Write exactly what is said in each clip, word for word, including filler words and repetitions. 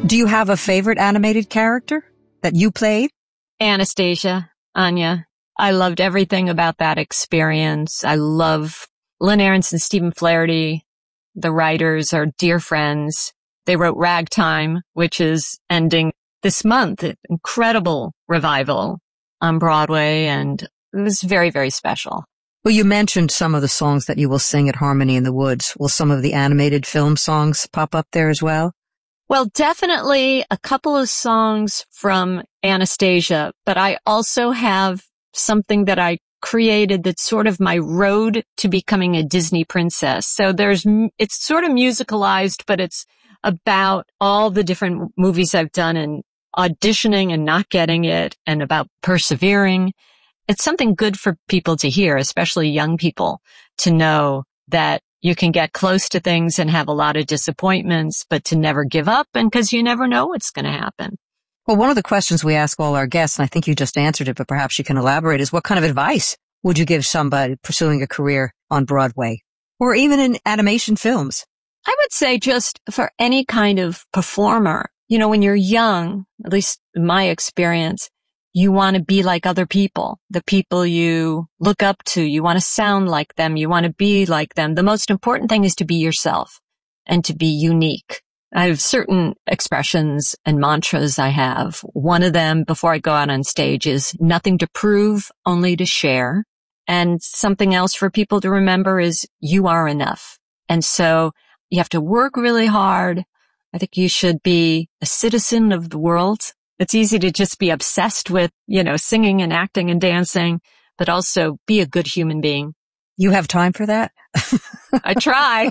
Do you have a favorite animated character that you played? Anastasia, Anya. I loved everything about that experience. I love Lynn Aronson, Stephen Flaherty. The writers are dear friends. They wrote Ragtime, which is ending this month. Incredible revival on Broadway, and it was very, very special. Well, you mentioned some of the songs that you will sing at Harmony in the Woods. Will some of the animated film songs pop up there as well? Well, definitely a couple of songs from Anastasia, but I also have something that I created that's sort of my road to becoming a Disney princess. So there's, it's sort of musicalized, but it's about all the different movies I've done and auditioning and not getting it and about persevering. It's something good for people to hear, especially young people, to know that you can get close to things and have a lot of disappointments, but to never give up, and because you never know what's going to happen. Well, one of the questions we ask all our guests, and I think you just answered it, but perhaps you can elaborate, is what kind of advice would you give somebody pursuing a career on Broadway or even in animation films? I would say just for any kind of performer, you know, when you're young, at least in my experience, you want to be like other people, the people you look up to. You want to sound like them. You want to be like them. The most important thing is to be yourself and to be unique. I have certain expressions and mantras I have. One of them before I go out on stage is nothing to prove, only to share. And something else for people to remember is you are enough. And so you have to work really hard. I think you should be a citizen of the world. It's easy to just be obsessed with, you know, singing and acting and dancing, but also be a good human being. You have time for that? I try.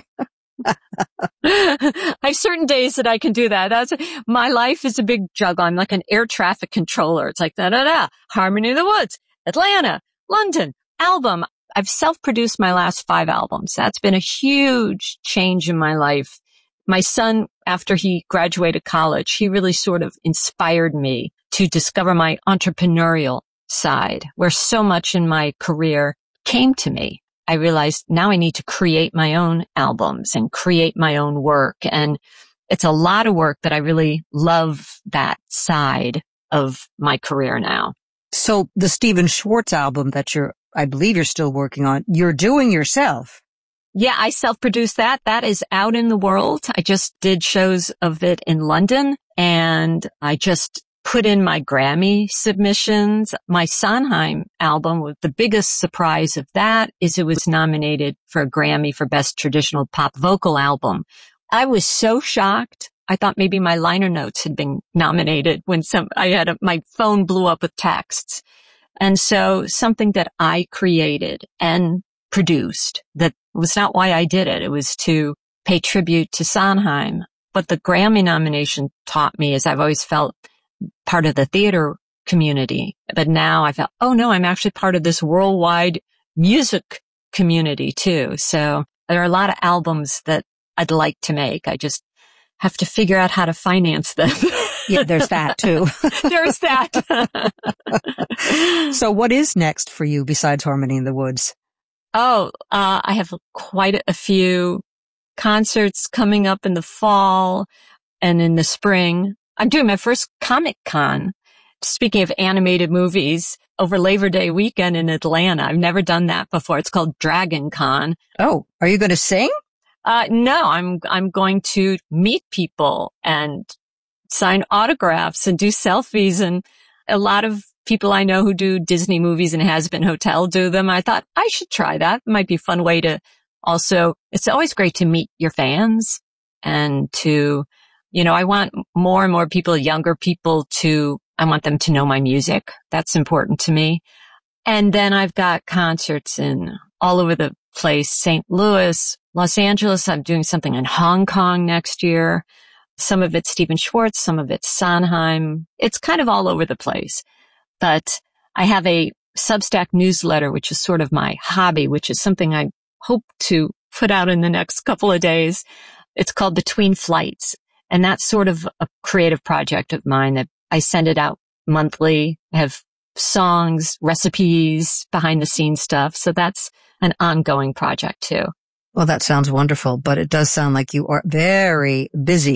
I have certain days that I can do that. That's my life is a big juggle. I'm like an air traffic controller. It's like da da da. Harmony in the Woods, Atlanta, London, album. I've self-produced my last five albums. That's been a huge change in my life. My son, after he graduated college, he really sort of inspired me to discover my entrepreneurial side, where so much in my career came to me. I realized now I need to create my own albums and create my own work. And it's a lot of work, but I really love that side of my career now. So the Stephen Schwartz album that you're, I believe you're still working on, you're doing yourself. Yeah, I self-produced that. That is out in the world. I just did shows of it in London, and I just put in my Grammy submissions. My Sondheim album, was the biggest surprise of that is it was nominated for a Grammy for Best Traditional Pop Vocal Album. I was so shocked. I thought maybe my liner notes had been nominated when some, I had a, my phone blew up with texts. And so something that I created and produced, that was not why I did it. It was to pay tribute to Sondheim. But the Grammy nomination taught me, as I've always felt, part of the theater community. But now I felt, oh no, I'm actually part of this worldwide music community too. So there are a lot of albums that I'd like to make. I just have to figure out how to finance them. Yeah, there's that too. There's that. So what is next for you besides Harmony in the Woods? Oh, uh, I have quite a few concerts coming up in the fall and in the spring. I'm doing my first Comic Con. Speaking of animated movies, over Labor Day weekend in Atlanta. I've never done that before. It's called Dragon Con. Oh, are you going to sing? Uh, no, I'm, I'm going to meet people and sign autographs and do selfies. And a lot of people I know who do Disney movies and Has Been Hotel do them. I thought I should try that. It might be a fun way to also, it's always great to meet your fans and to, you know, I want more and more people, younger people to, I want them to know my music. That's important to me. And then I've got concerts in all over the place, Saint Louis, Los Angeles. I'm doing something in Hong Kong next year. Some of it's Stephen Schwartz, some of it's Sondheim. It's kind of all over the place. But I have a Substack newsletter, which is sort of my hobby, which is something I hope to put out in the next couple of days. It's called Between Flights. And that's sort of a creative project of mine that I send it out monthly. I have songs, recipes, behind the scenes stuff. So that's an ongoing project too. Well, that sounds wonderful, but it does sound like you are very busy.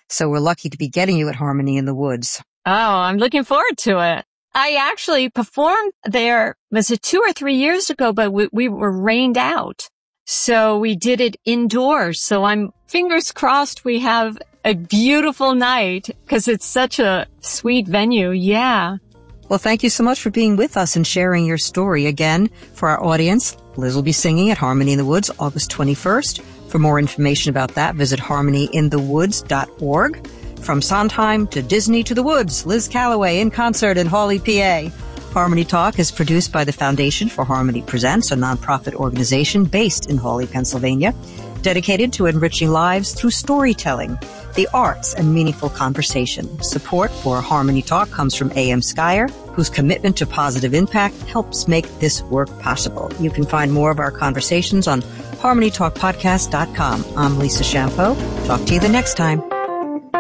So we're lucky to be getting you at Harmony in the Woods. Oh, I'm looking forward to it. I actually performed there, was it two or three years ago, but we, we were rained out. So we did it indoors. So I'm fingers crossed we have a beautiful night because it's such a sweet venue. Yeah. Well, thank you so much for being with us and sharing your story. Again, for our audience, Liz will be singing at Harmony in the Woods August twenty-first. For more information about that, visit harmony in the woods dot org. From Sondheim to Disney to the Woods, Liz Callaway in concert in Hawley, P A. Harmony Talk is produced by the Foundation for Harmony Presents, a nonprofit organization based in Hawley, Pennsylvania, dedicated to enriching lives through storytelling, the arts, and meaningful conversation. Support for Harmony Talk comes from A M Skyer, whose commitment to positive impact helps make this work possible. You can find more of our conversations on harmony talk podcast dot com. I'm Lisa Shampo. Talk to you the next time.